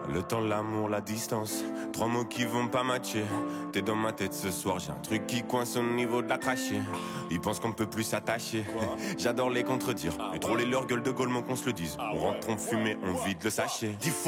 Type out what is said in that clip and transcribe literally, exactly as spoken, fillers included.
Le temps, l'amour, la distance, trois mots qui vont pas matcher. T'es dans ma tête ce soir, j'ai un truc qui coince au niveau de la crachée. Ils pensent qu'on peut plus s'attacher. J'adore les contredire, mais trop les leur gueule de Goldman qu'on se le dise. On rentre, on fume et on vide le sachet. Dix fois